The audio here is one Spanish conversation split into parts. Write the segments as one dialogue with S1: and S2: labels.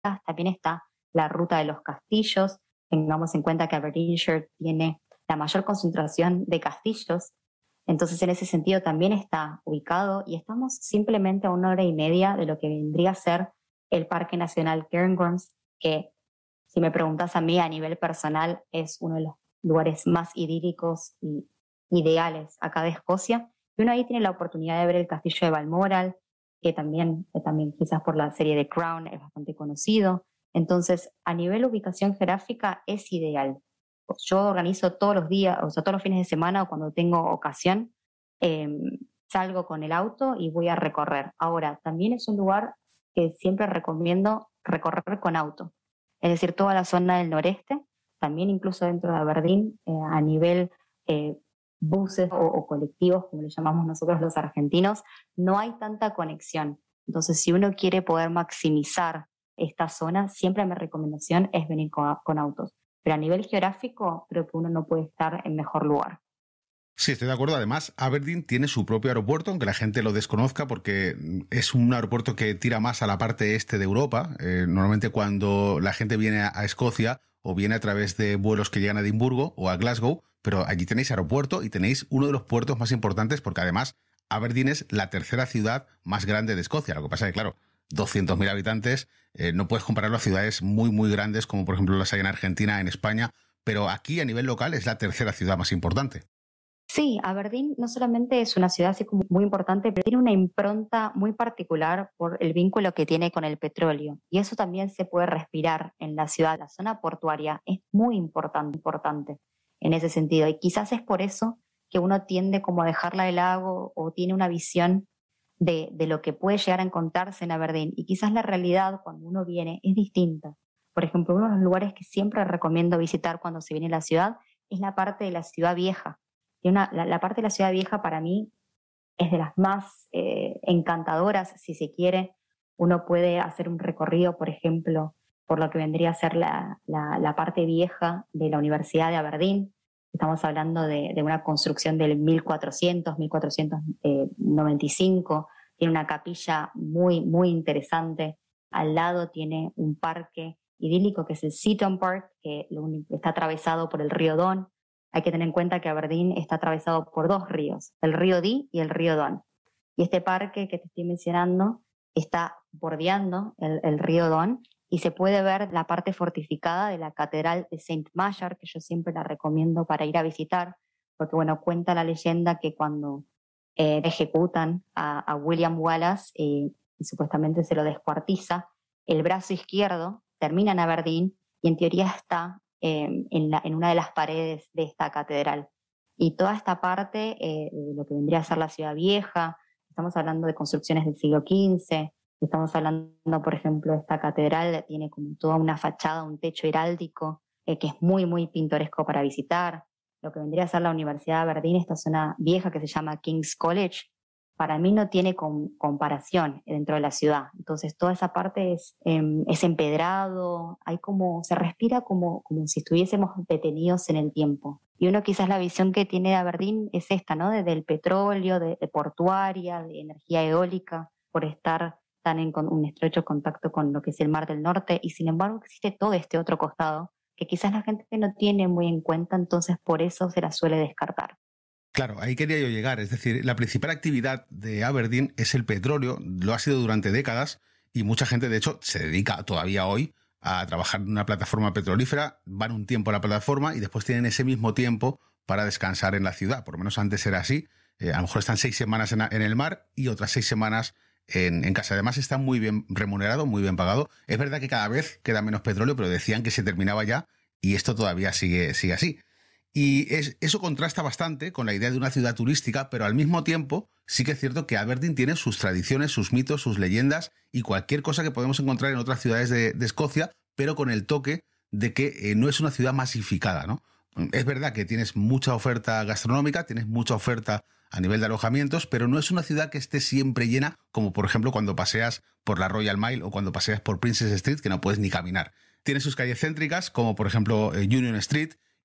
S1: también está la ruta de los castillos. Tengamos en cuenta que Aberdeenshire tiene la mayor concentración de castillos, entonces en ese sentido también está ubicado y estamos simplemente a 1 hora y media de lo que vendría a ser el Parque Nacional Cairngorms, que si me preguntas a mí a nivel personal es uno de los lugares más idílicos y ideales acá de Escocia. Y uno ahí tiene la oportunidad de ver el castillo de Balmoral, que también quizás por la serie de Crown es bastante conocido. Entonces, a nivel ubicación geográfica es ideal. Yo organizo todos los días, o sea, todos los fines de semana o cuando tengo ocasión, eh, salgo con el auto y voy a recorrer. Ahora, también es un lugar que siempre recomiendo recorrer con auto. Es decir, toda la zona del noreste, también incluso dentro de Aberdeen, a nivel buses o colectivos, como le llamamos nosotros los argentinos, no hay tanta conexión. Entonces, si uno quiere poder maximizar esta zona, siempre mi recomendación es venir con autos. Pero a nivel geográfico, creo que uno no puede estar en mejor lugar.
S2: Sí, estoy de acuerdo. Además, Aberdeen tiene su propio aeropuerto, aunque la gente lo desconozca, porque es un aeropuerto que tira más a la parte este de Europa. Normalmente cuando la gente viene a Escocia o viene a través de vuelos que llegan a Edimburgo o a Glasgow, pero allí tenéis aeropuerto y tenéis uno de los puertos más importantes, porque además Aberdeen es la tercera ciudad más grande de Escocia. Lo que pasa es que, claro, 200.000 habitantes, no puedes compararlo a ciudades muy, muy grandes, como por ejemplo las hay en Argentina, en España, pero aquí a nivel local es la tercera ciudad más importante.
S1: Sí, Aberdeen no solamente es una ciudad así como muy importante, pero tiene una impronta muy particular por el vínculo que tiene con el petróleo. Y eso también se puede respirar en la ciudad. La zona portuaria es muy importante en ese sentido. Y quizás es por eso que uno tiende como a dejarla de lado o tiene una visión de lo que puede llegar a encontrarse en Aberdeen. Y quizás la realidad cuando uno viene es distinta. Por ejemplo, uno de los lugares que siempre recomiendo visitar cuando se viene a la ciudad es la parte de la ciudad vieja. Y la parte de la ciudad vieja para mí es de las más encantadoras, si se quiere. Uno puede hacer un recorrido, por ejemplo, por lo que vendría a ser la parte vieja de la Universidad de Aberdeen. Estamos hablando de una construcción del 1495. Tiene una capilla muy, muy interesante. Al lado tiene un parque idílico que es el Seaton Park, que está atravesado por el río Don. Hay que tener en cuenta que Aberdeen está atravesado por 2 ríos, el río Dee y el río Don. Y este parque que te estoy mencionando está bordeando el río Don y se puede ver la parte fortificada de la Catedral de Saint Machar, que yo siempre la recomiendo para ir a visitar, porque bueno, cuenta la leyenda que cuando ejecutan a William Wallace y supuestamente se lo descuartiza, el brazo izquierdo termina en Aberdeen y en teoría está en una de las paredes de esta catedral. Y toda esta parte de lo que vendría a ser la ciudad vieja, estamos hablando de construcciones del siglo XV, estamos hablando, por ejemplo, esta catedral tiene como toda una fachada, un techo heráldico, que es muy, muy pintoresco para visitar. Lo que vendría a ser la Universidad de Aberdeen, esta zona vieja que se llama King's College, para mí no tiene comparación dentro de la ciudad. Entonces toda esa parte es empedrado, se respira como si estuviésemos detenidos en el tiempo. Y uno quizás la visión que tiene de Aberdeen es esta, ¿no? Del petróleo, de portuaria, de energía eólica, por estar tan en un estrecho contacto con lo que es el Mar del Norte. Y sin embargo existe todo este otro costado que quizás la gente no tiene muy en cuenta, entonces por eso se la suele descartar.
S2: Claro, ahí quería yo llegar. Es decir, la principal actividad de Aberdeen es el petróleo, lo ha sido durante décadas y mucha gente, de hecho, se dedica todavía hoy a trabajar en una plataforma petrolífera, van un tiempo a la plataforma y después tienen ese mismo tiempo para descansar en la ciudad. Por lo menos antes era así. A lo mejor están 6 semanas en el mar y otras 6 semanas en casa. Además está muy bien remunerado, muy bien pagado. Es verdad que cada vez queda menos petróleo, pero decían que se terminaba ya y esto todavía sigue así. Y eso contrasta bastante con la idea de una ciudad turística, pero al mismo tiempo sí que es cierto que Aberdeen tiene sus tradiciones, sus mitos, sus leyendas y cualquier cosa que podemos encontrar en otras ciudades de Escocia, pero con el toque de que no es una ciudad masificada, ¿no? Es verdad que tienes mucha oferta gastronómica, tienes mucha oferta a nivel de alojamientos, pero no es una ciudad que esté siempre llena, como por ejemplo cuando paseas por la Royal Mile o cuando paseas por Princess Street, que no puedes ni caminar. Tiene sus calles céntricas, como por ejemplo Union Street,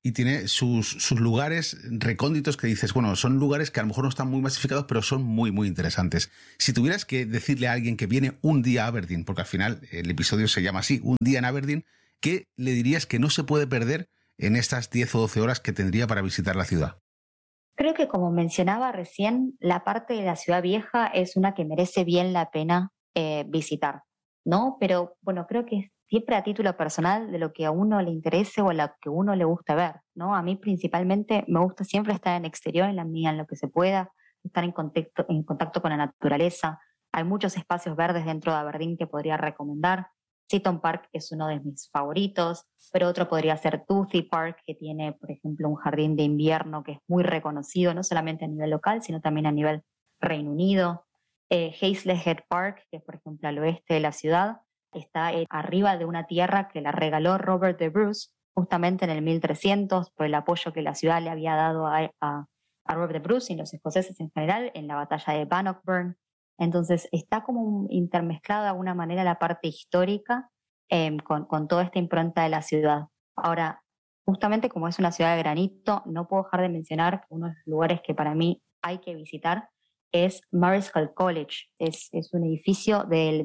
S2: y tiene sus lugares recónditos que dices, bueno, son lugares que a lo mejor no están muy masificados, pero son muy, muy interesantes. Si tuvieras que decirle a alguien que viene un día a Aberdeen, porque al final el episodio se llama así, un día en Aberdeen, ¿qué le dirías que no se puede perder en estas 10 o 12 horas que tendría para visitar la ciudad?
S1: Creo que como mencionaba recién, la parte de la ciudad vieja es una que merece bien la pena visitar, ¿no? Pero bueno, creo que siempre a título personal de lo que a uno le interese o a lo que a uno le gusta ver, ¿no? A mí principalmente me gusta siempre estar en exterior, en la mía, en lo que se pueda, estar en contacto con la naturaleza. Hay muchos espacios verdes dentro de Aberdeen que podría recomendar. Seaton Park es uno de mis favoritos, pero otro podría ser Toothy Park, que tiene, por ejemplo, un jardín de invierno que es muy reconocido, no solamente a nivel local, sino también a nivel Reino Unido. Hazlehead Park, que es, por ejemplo, al oeste de la ciudad, está arriba de una tierra que la regaló Robert de Bruce, justamente en el 1300, por el apoyo que la ciudad le había dado a Robert de Bruce y los escoceses en general en la batalla de Bannockburn. Entonces está como intermezclada de alguna manera la parte histórica con toda esta impronta de la ciudad. Ahora, justamente como es una ciudad de granito, no puedo dejar de mencionar que uno de los lugares que para mí hay que visitar es Marischal College. Es un edificio del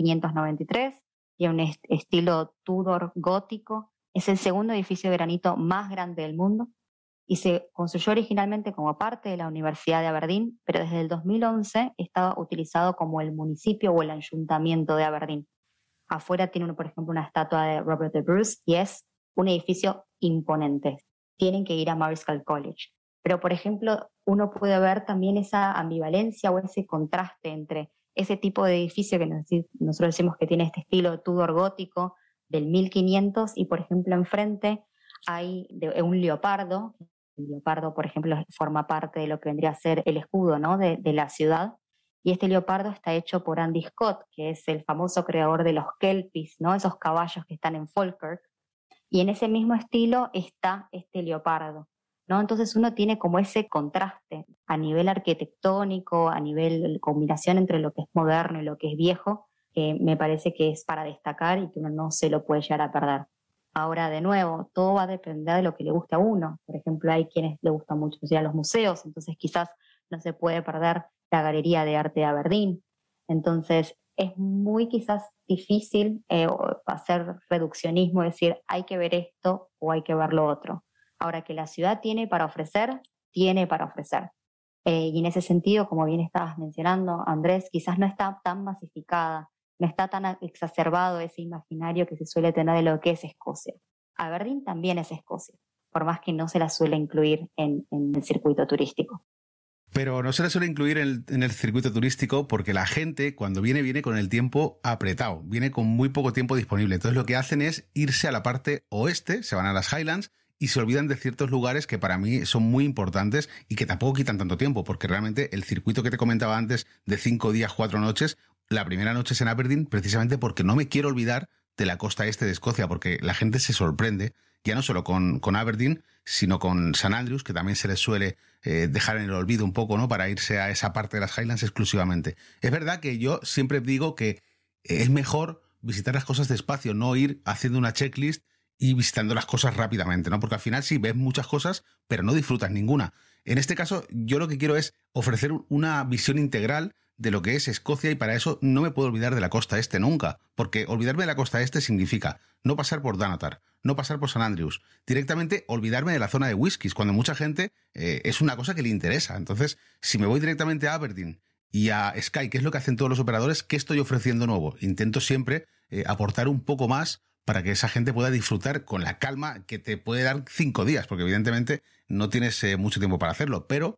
S1: 1593, tiene un estilo Tudor gótico, es el segundo edificio de granito más grande del mundo y se construyó originalmente como parte de la Universidad de Aberdeen, pero desde el 2011 estaba utilizado como el municipio o el ayuntamiento de Aberdeen. Afuera tiene, por ejemplo, una estatua de Robert de Bruce y es un edificio imponente. Tienen que ir a Marischal College. Pero, por ejemplo, uno puede ver también esa ambivalencia o ese contraste entre ese tipo de edificio que nosotros decimos que tiene este estilo Tudor gótico del 1500 y, por ejemplo, enfrente hay un leopardo. El leopardo, por ejemplo, forma parte de lo que vendría a ser el escudo, ¿no? de la ciudad. Y este leopardo está hecho por Andy Scott, que es el famoso creador de los Kelpies, ¿no? Esos caballos que están en Falkirk. Y en ese mismo estilo está este leopardo, ¿no? Entonces uno tiene como ese contraste a nivel arquitectónico, a nivel combinación entre lo que es moderno y lo que es viejo, que me parece que es para destacar y que uno no se lo puede llegar a perder. Ahora, de nuevo, todo va a depender de lo que le guste a uno. Por ejemplo, hay quienes le gusta mucho ir a los museos, entonces quizás no se puede perder la Galería de Arte de Aberdeen. Entonces, es muy quizás difícil hacer reduccionismo, decir hay que ver esto o hay que ver lo otro. Ahora, que la ciudad tiene para ofrecer, tiene para ofrecer. Y en ese sentido, como bien estabas mencionando, Andrés, quizás no está tan masificada, no está tan exacerbado ese imaginario que se suele tener de lo que es Escocia. Aberdeen también es Escocia, por más que no se la suele incluir en el circuito turístico.
S2: Pero no se le suele incluir en el circuito turístico porque la gente cuando viene con el tiempo apretado, viene con muy poco tiempo disponible. Entonces lo que hacen es irse a la parte oeste, se van a las Highlands y se olvidan de ciertos lugares que para mí son muy importantes y que tampoco quitan tanto tiempo, porque realmente el circuito que te comentaba antes de 5 días, 4 noches, la primera noche es en Aberdeen precisamente porque no me quiero olvidar de la costa este de Escocia, porque la gente se sorprende, ya no solo con Aberdeen, sino con St Andrews, que también se les suele dejar en el olvido un poco, ¿no? Para irse a esa parte de las Highlands exclusivamente. Es verdad que yo siempre digo que es mejor visitar las cosas despacio, no ir haciendo una checklist y visitando las cosas rápidamente, ¿no? Porque al final sí ves muchas cosas, pero no disfrutas ninguna. En este caso, yo lo que quiero es ofrecer una visión integral de lo que es Escocia y para eso no me puedo olvidar de la costa este nunca, porque olvidarme de la costa este significa no pasar por Dunatar, no pasar por St Andrews, directamente olvidarme de la zona de whiskies, cuando mucha gente es una cosa que le interesa. Entonces, si me voy directamente a Aberdeen y a Skye, que es lo que hacen todos los operadores, ¿qué estoy ofreciendo nuevo? Intento siempre aportar un poco más para que esa gente pueda disfrutar con la calma que te puede dar 5 días, porque evidentemente no tienes mucho tiempo para hacerlo, pero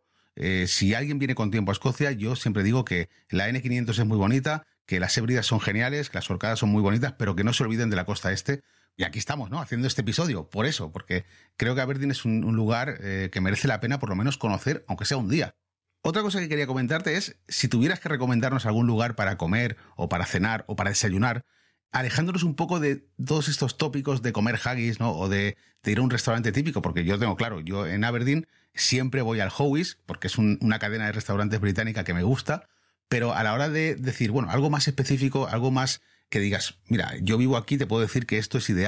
S2: si alguien viene con tiempo a Escocia, yo siempre digo que la N500 es muy bonita, que las Hébridas son geniales, que las Orcadas son muy bonitas, pero que no se olviden de la costa este. Y aquí estamos, ¿no? Haciendo este episodio, por eso, porque creo que Aberdeen es un lugar que merece la pena por lo menos conocer, aunque sea un día. Otra cosa que quería comentarte es, si tuvieras que recomendarnos algún lugar para comer, o para cenar, o para desayunar, alejándonos un poco de todos estos tópicos de comer haggis, ¿no? O de ir a un restaurante típico, porque yo tengo claro, yo en Aberdeen siempre voy al Howies, porque es una cadena de restaurantes británica que me gusta, pero a la hora de decir, bueno, algo más específico, algo más que digas, mira, yo vivo aquí, te puedo decir que esto es ideal.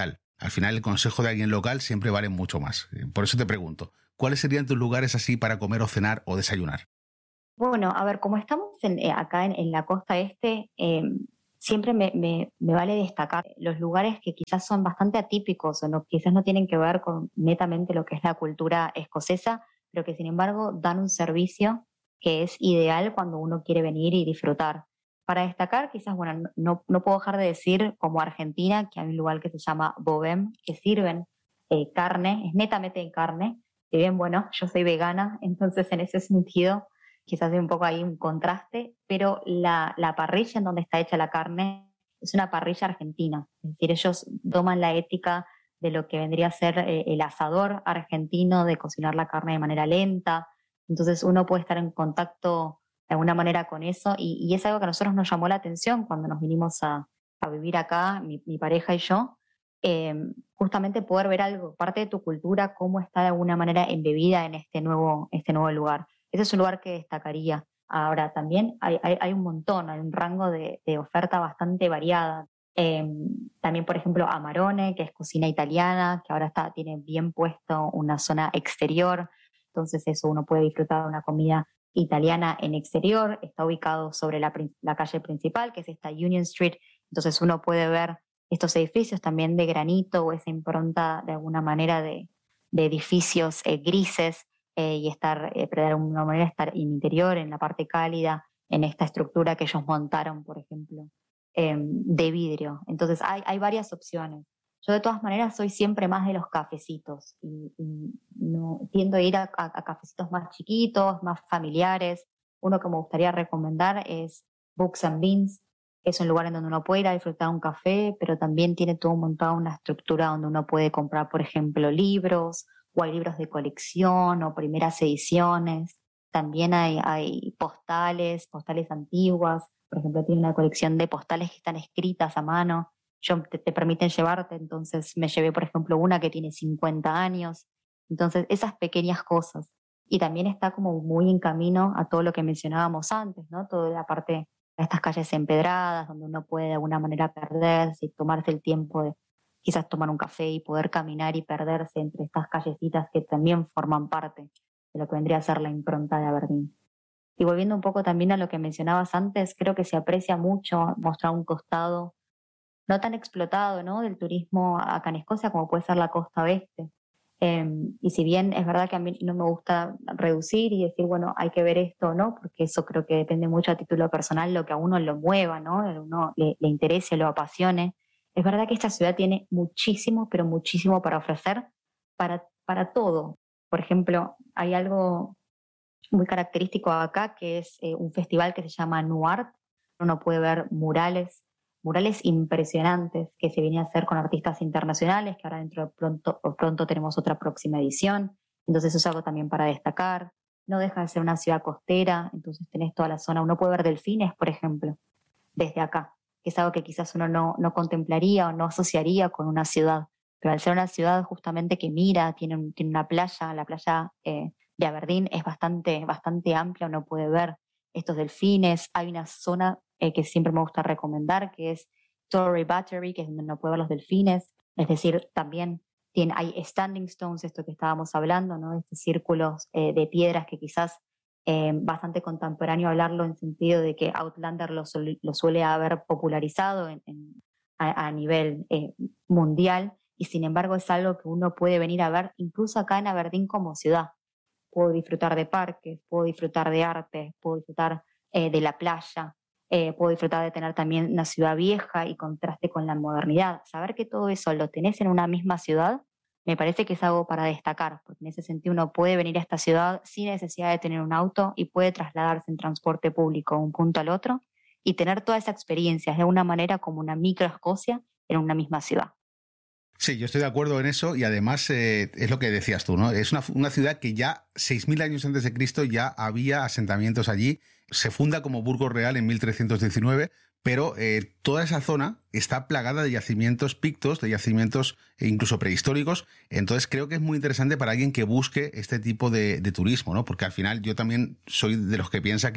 S2: al final el consejo de alguien local siempre vale mucho más. Por eso te pregunto, ¿cuáles serían tus lugares así para comer o cenar o desayunar?
S1: Bueno, a ver, como estamos acá en la costa este, siempre me vale destacar los lugares que quizás son bastante atípicos o no, quizás no tienen que ver con netamente lo que es la cultura escocesa, pero que sin embargo dan un servicio que es ideal cuando uno quiere venir y disfrutar. Para destacar, quizás, bueno, no puedo dejar de decir como Argentina que hay un lugar que se llama Bovem, que sirven carne, es netamente de carne. Si bien, bueno, yo soy vegana, entonces en ese sentido quizás hay un poco ahí un contraste, pero la parrilla en donde está hecha la carne es una parrilla argentina. Es decir, ellos toman la ética de lo que vendría a ser el asador argentino, de cocinar la carne de manera lenta. Entonces uno puede estar en contacto de alguna manera con eso y es algo que a nosotros nos llamó la atención cuando nos vinimos a vivir acá, mi pareja y yo, justamente poder ver algo, parte de tu cultura, cómo está de alguna manera embebida en este nuevo lugar. Ese es un lugar que destacaría. Ahora, también hay un montón, hay un rango de oferta bastante variada. También, por ejemplo, Amarone, que es cocina italiana, que ahora tiene bien puesto una zona exterior. Entonces, eso uno puede disfrutar de una comida italiana en exterior. Está ubicado sobre la calle principal, que es esta Union Street. Entonces, uno puede ver estos edificios también de granito o esa impronta de alguna manera de edificios grises y estar, pero de alguna manera estar en interior, en la parte cálida, en esta estructura que ellos montaron, por ejemplo, de vidrio. Entonces hay varias opciones. Yo de todas maneras soy siempre más de los cafecitos y no, tiendo a ir a cafecitos más chiquitos, más familiares. Uno que me gustaría recomendar es Books and Beans. Es un lugar en donde uno puede ir a disfrutar un café, pero también tiene todo montado una estructura donde uno puede comprar, por ejemplo, libros, o hay libros de colección o primeras ediciones. También hay postales antiguas. Por ejemplo, tiene una colección de postales que están escritas a mano. Te permiten llevarte, entonces me llevé, por ejemplo, una que tiene 50 años. Entonces, esas pequeñas cosas. Y también está como muy en camino a todo lo que mencionábamos antes, ¿no? Toda la parte de estas calles empedradas, donde uno puede de alguna manera perderse y tomarse el tiempo de quizás tomar un café y poder caminar y perderse entre estas callecitas que también forman parte de lo que vendría a ser la impronta de Aberdeen. Y volviendo un poco también a lo que mencionabas antes, creo que se aprecia mucho mostrar un costado no tan explotado, ¿no?, del turismo acá en Escocia como puede ser la costa oeste. Y si bien es verdad que a mí no me gusta reducir y decir, bueno, hay que ver esto o no, porque eso creo que depende mucho a título personal, lo que a uno lo mueva, ¿no?, a uno le interese, lo apasione. Es verdad que esta ciudad tiene muchísimo, pero muchísimo para ofrecer para todo. Por ejemplo, hay algo muy característico acá que es un festival que se llama Nuart. Uno puede ver murales impresionantes que se vienen a hacer con artistas internacionales, que ahora dentro de pronto tenemos otra próxima edición. Entonces eso es algo también para destacar. No deja de ser una ciudad costera, entonces tenés toda la zona. Uno puede ver delfines, por ejemplo, desde acá, que es algo que quizás uno no contemplaría o no asociaría con una ciudad. Pero al ser una ciudad justamente que mira, tiene una playa, la playa de Aberdeen es bastante amplia, uno puede ver estos delfines. Hay una zona que siempre me gusta recomendar, que es Torrey Battery, que es donde uno puede ver los delfines. Es decir, también hay standing stones, esto que estábamos hablando, ¿no?, estos círculos de piedras que quizás bastante contemporáneo hablarlo en sentido de que Outlander lo suele haber popularizado a nivel mundial, y sin embargo es algo que uno puede venir a ver incluso acá en Aberdeen como ciudad. Puedo disfrutar de parques, puedo disfrutar de arte, puedo disfrutar de la playa, puedo disfrutar de tener también una ciudad vieja y contraste con la modernidad. Saber que todo eso lo tenés en una misma ciudad me parece que es algo para destacar, porque en ese sentido uno puede venir a esta ciudad sin necesidad de tener un auto y puede trasladarse en transporte público de un punto al otro y tener toda esa experiencia de una manera como una micro Escocia en una misma ciudad.
S2: Sí, yo estoy de acuerdo en eso y además es lo que decías tú, ¿no? Es una ciudad que ya 6.000 años antes de Cristo ya había asentamientos allí. Se funda como Burgos Real en 1319, pero toda esa zona está plagada de yacimientos pictos, de yacimientos incluso prehistóricos. Entonces creo que es muy interesante para alguien que busque este tipo de turismo, ¿no? Porque al final yo también soy de los que piensa que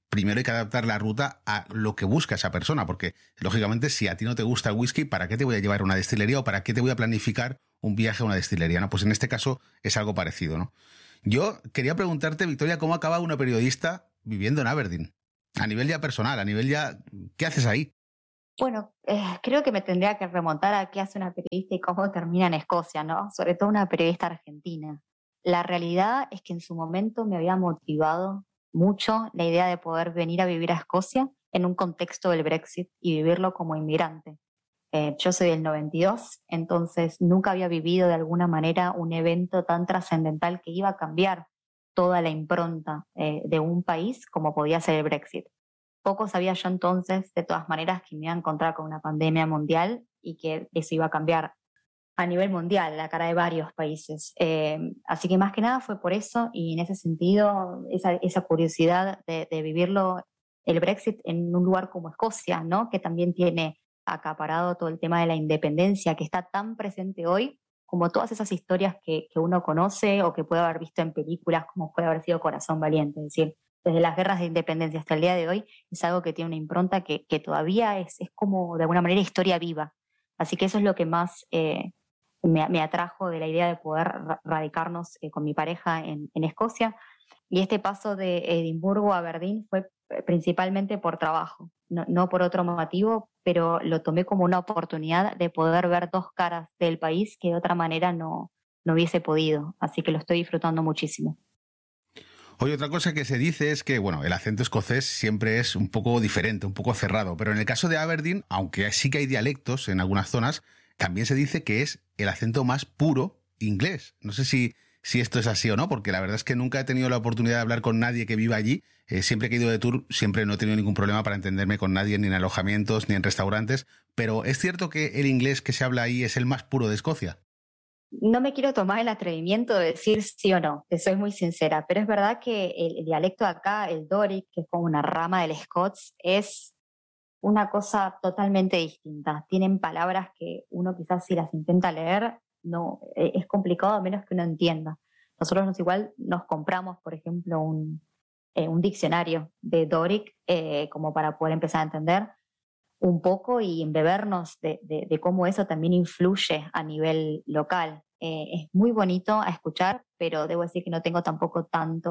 S2: primero hay que adaptar la ruta a lo que busca esa persona, porque lógicamente si a ti no te gusta el whisky, ¿para qué te voy a llevar a una destilería o para qué te voy a planificar un viaje a una destilería? ¿No? Pues en este caso es algo parecido, ¿no? Yo quería preguntarte, Victoria, ¿cómo acaba una periodista viviendo en Aberdeen? A nivel ya personal, a nivel ya, ¿qué haces ahí?
S1: Bueno, creo que me tendría que remontar a qué hace una periodista y cómo termina en Escocia, ¿no? Sobre todo una periodista argentina. La realidad es que en su momento me había motivado mucho la idea de poder venir a vivir a Escocia en un contexto del Brexit y vivirlo como inmigrante. Yo soy del 92, entonces nunca había vivido de alguna manera un evento tan trascendental que iba a cambiar toda la impronta de un país como podía ser el Brexit. Poco sabía yo entonces, de todas maneras, que me iba a encontrar con una pandemia mundial y que eso iba a cambiar a nivel mundial la cara de varios países. Así que más que nada fue por eso y en ese sentido, esa curiosidad de vivirlo, el Brexit en un lugar como Escocia, ¿no? Que también tiene acaparado todo el tema de la independencia, que está tan presente hoy como todas esas historias que uno conoce o que puede haber visto en películas como puede haber sido Corazón Valiente. Es decir, desde las guerras de independencia hasta el día de hoy, es algo que tiene una impronta que todavía es como de alguna manera historia viva. Así que eso es lo que más me atrajo de la idea de poder radicarnos con mi pareja en Escocia. Y este paso de Edimburgo a Aberdeen fue principalmente por trabajo, no por otro motivo, pero lo tomé como una oportunidad de poder ver dos caras del país que de otra manera no hubiese podido. Así que lo estoy disfrutando muchísimo.
S2: Oye, otra cosa que se dice es que, bueno, el acento escocés siempre es un poco diferente, un poco cerrado, pero en el caso de Aberdeen, aunque sí que hay dialectos en algunas zonas, también se dice que es el acento más puro inglés. No sé si esto es así o no, porque la verdad es que nunca he tenido la oportunidad de hablar con nadie que viva allí. Siempre que he ido de tour, siempre no he tenido ningún problema para entenderme con nadie, ni en alojamientos, ni en restaurantes, pero ¿es cierto que el inglés que se habla ahí es el más puro de Escocia?
S1: No me quiero tomar el atrevimiento de decir sí o no, te soy muy sincera, pero es verdad que el dialecto de acá, el Doric, que es como una rama del Scots, es una cosa totalmente distinta. Tienen palabras que uno quizás si las intenta leer, no, es complicado a menos que uno entienda. Nosotros igual nos compramos, por ejemplo, un diccionario de Doric como para poder empezar a entender un poco y embebernos de cómo eso también influye a nivel local. Es muy bonito a escuchar, pero debo decir que no tengo tampoco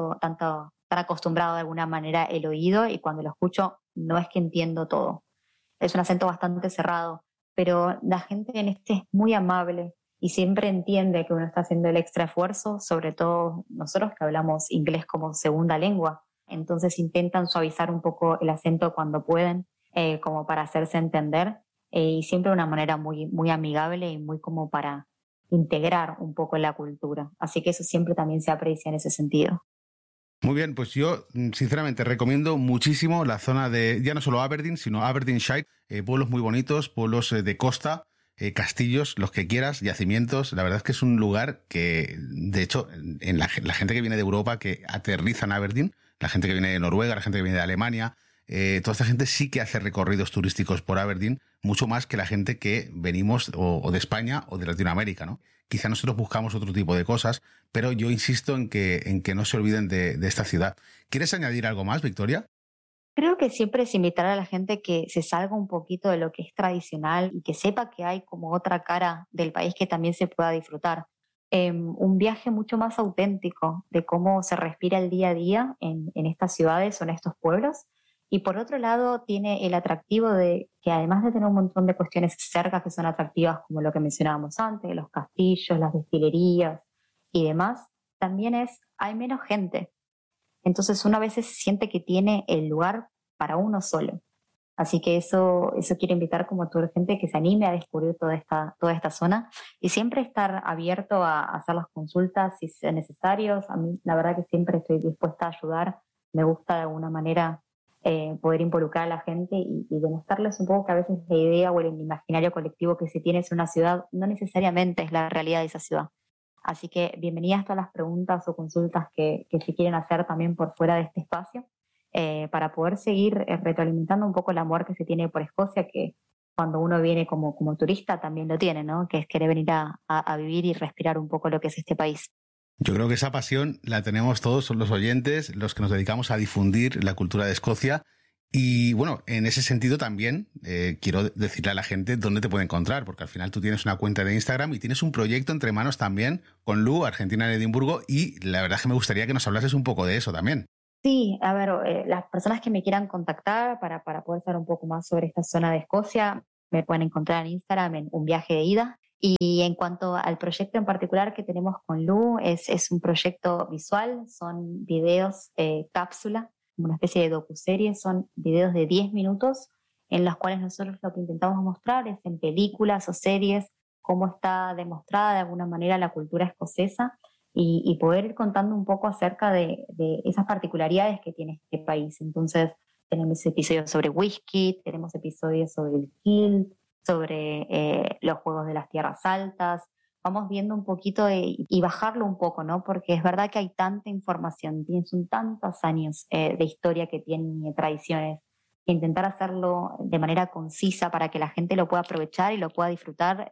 S1: tan acostumbrado de alguna manera el oído y cuando lo escucho no es que entiendo todo. Es un acento bastante cerrado, pero la gente en este es muy amable y siempre entiende que uno está haciendo el extra esfuerzo, sobre todo nosotros que hablamos inglés como segunda lengua. Entonces intentan suavizar un poco el acento cuando pueden como para hacerse entender y siempre de una manera muy amigable y muy como para integrar un poco la cultura. Así que eso siempre también se aprecia en ese sentido.
S2: Muy bien, pues yo sinceramente recomiendo muchísimo la zona de, ya no solo Aberdeen, sino Aberdeenshire, pueblos muy bonitos, pueblos de costa, castillos, los que quieras, yacimientos. La verdad es que es un lugar que, de hecho, en la gente que viene de Europa, que aterriza en Aberdeen, la gente que viene de Noruega, la gente que viene de Alemania, toda esta gente sí que hace recorridos turísticos por Aberdeen, mucho más que la gente que venimos o de España o de Latinoamérica, ¿no? Quizá nosotros buscamos otro tipo de cosas, pero yo insisto en que no se olviden de esta ciudad. ¿Quieres añadir algo más, Victoria?
S1: Creo que siempre es invitar a la gente que se salga un poquito de lo que es tradicional y que sepa que hay como otra cara del país que también se pueda disfrutar. Un viaje mucho más auténtico de cómo se respira el día a día en estas ciudades o en estos pueblos. Y por otro lado, tiene el atractivo de que además de tener un montón de cuestiones cerca que son atractivas, como lo que mencionábamos antes, los castillos, las destilerías y demás, también hay menos gente. Entonces uno a veces siente que tiene el lugar para uno solo. Así que eso quiero invitar como a toda la gente que se anime a descubrir toda esta zona y siempre estar abierto a hacer las consultas si sean necesarios. A mí la verdad que siempre estoy dispuesta a ayudar. Me gusta de alguna manera poder involucrar a la gente y demostrarles un poco que a veces la idea o el imaginario colectivo que se tiene sobre una ciudad no necesariamente es la realidad de esa ciudad. Así que bienvenidas todas las preguntas o consultas que se quieren hacer también por fuera de este espacio, para poder seguir retroalimentando un poco el amor que se tiene por Escocia, que cuando uno viene como turista también lo tiene, ¿no? Que es querer venir a vivir y respirar un poco lo que es este país.
S2: Yo creo que esa pasión la tenemos todos los oyentes, los que nos dedicamos a difundir la cultura de Escocia. Y bueno, en ese sentido también quiero decirle a la gente dónde te puede encontrar, porque al final tú tienes una cuenta de Instagram y tienes un proyecto entre manos también con Lu, Argentina en Edimburgo, y la verdad es que me gustaría que nos hablases un poco de eso también.
S1: Sí, a ver, las personas que me quieran contactar para poder saber un poco más sobre esta zona de Escocia, me pueden encontrar en Instagram en Un Viaje de Ida. Y en cuanto al proyecto en particular que tenemos con Lu, es un proyecto visual, son videos cápsula, una especie de docuserie, son videos de 10 minutos en los cuales nosotros lo que intentamos mostrar es en películas o series cómo está demostrada de alguna manera la cultura escocesa y poder ir contando un poco acerca de esas particularidades que tiene este país. Entonces, tenemos episodios sobre whisky, tenemos episodios sobre el kilt, sobre los juegos de las tierras altas. Vamos viendo un poquito y bajarlo un poco, ¿no? Porque es verdad que hay tanta información, son tantos años de historia que tienen y de tradiciones, que intentar hacerlo de manera concisa para que la gente lo pueda aprovechar y lo pueda disfrutar.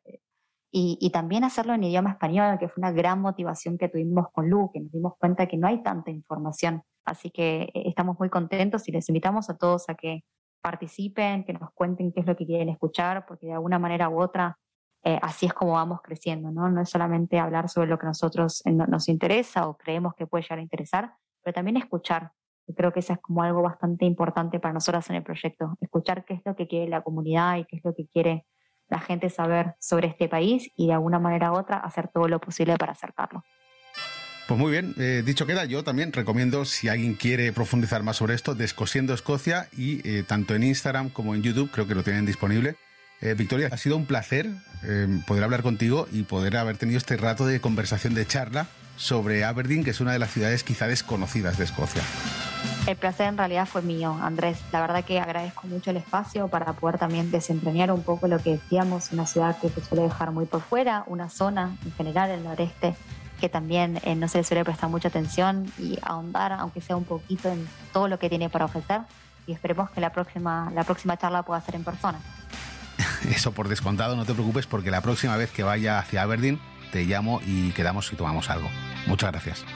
S1: Y también hacerlo en idioma español, que fue una gran motivación que tuvimos con Lu, que nos dimos cuenta que no hay tanta información. Así que estamos muy contentos y les invitamos a todos a que participen, que nos cuenten qué es lo que quieren escuchar, porque de alguna manera u otra así es como vamos creciendo, ¿no? No es solamente hablar sobre lo que a nosotros nos interesa o creemos que puede llegar a interesar, pero también escuchar. Yo creo que eso es como algo bastante importante para nosotros en el proyecto, escuchar qué es lo que quiere la comunidad y qué es lo que quiere la gente saber sobre este país y de alguna manera u otra hacer todo lo posible para acercarlo.
S2: Pues muy bien, dicho queda, yo también recomiendo, si alguien quiere profundizar más sobre esto, Descosiendo Escocia, y tanto en Instagram como en YouTube creo que lo tienen disponible. Victoria, ha sido un placer poder hablar contigo y poder haber tenido este rato de conversación, de charla sobre Aberdeen, que es una de las ciudades quizá desconocidas de Escocia.
S1: El placer en realidad fue mío, Andrés. La verdad que agradezco mucho el espacio para poder también desentrañar un poco lo que decíamos, una ciudad que se suele dejar muy por fuera, una zona en general, el noreste, que también no se le suele prestar mucha atención, y ahondar, aunque sea un poquito, en todo lo que tiene para ofrecer, y esperemos que la próxima charla pueda ser en persona.
S2: Eso por descontado, no te preocupes, porque la próxima vez que vaya hacia Aberdeen te llamo y quedamos y tomamos algo. Muchas gracias.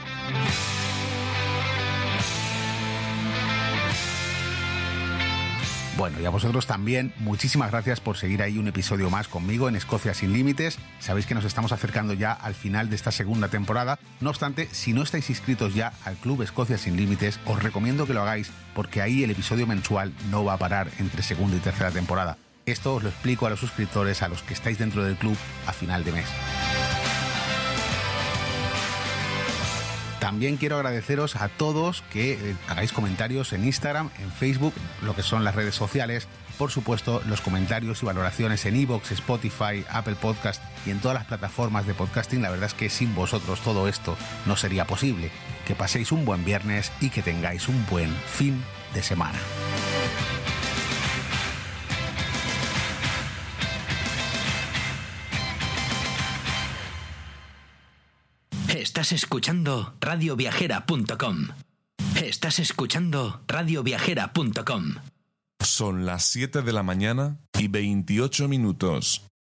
S2: Bueno, y a vosotros también, muchísimas gracias por seguir ahí un episodio más conmigo en Escocia Sin Límites. Sabéis que nos estamos acercando ya al final de esta segunda temporada. No obstante, si no estáis inscritos ya al Club Escocia Sin Límites, os recomiendo que lo hagáis, porque ahí el episodio mensual no va a parar entre segunda y tercera temporada. Esto os lo explico a los suscriptores, a los que estáis dentro del club, a final de mes. También quiero agradeceros a todos que hagáis comentarios en Instagram, en Facebook, lo que son las redes sociales. Por supuesto, los comentarios y valoraciones en iVoox, Spotify, Apple Podcast y en todas las plataformas de podcasting. La verdad es que sin vosotros todo esto no sería posible. Que paséis un buen viernes y que tengáis un buen fin de semana.
S3: Estás escuchando radioviajera.com. Estás escuchando radioviajera.com.
S4: Son las 7 de la mañana y 28 minutos.